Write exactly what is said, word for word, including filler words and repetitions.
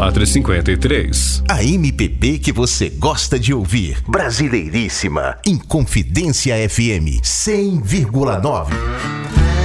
quatro cinquenta e três. A M P B que você gosta de ouvir. Brasileiríssima. Inconfidência F M cem vírgula nove.